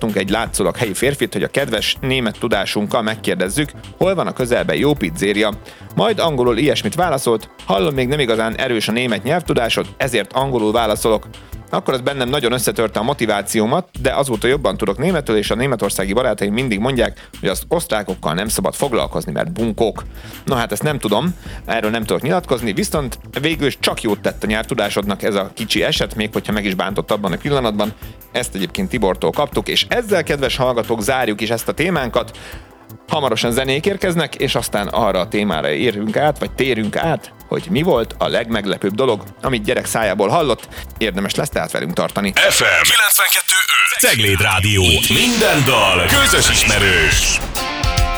hívhattunk egy látszólag helyi férfit, hogy a kedves német tudásunkkal megkérdezzük, hol van a közelben jó pizzéria. Majd angolul ilyesmit válaszolt, hallom, még nem igazán erős a német nyelvtudásod, ezért angolul válaszolok. Akkor az bennem nagyon összetörte a motivációmat, de azóta jobban tudok németül, és a németországi barátaim mindig mondják, hogy az osztrákokkal nem szabad foglalkozni, mert bunkók. Na hát ezt nem tudom, erről nem tudok nyilatkozni, viszont végül is csak jót tett a nyelvtudásodnak ez a kicsi eset, még hogyha meg is bántott abban a pillanatban. Ezt egyébként Tibortól kaptuk, és ezzel, kedves hallgatók, zárjuk is ezt a témánkat. Hamarosan zenék érkeznek, és aztán arra a témára térünk át, hogy mi volt a legmeglepőbb dolog, amit gyerek szájából hallott. Érdemes lesz tehát velünk tartani. FM 92.5 Cegléd Rádió. Minden dal közös ismerős.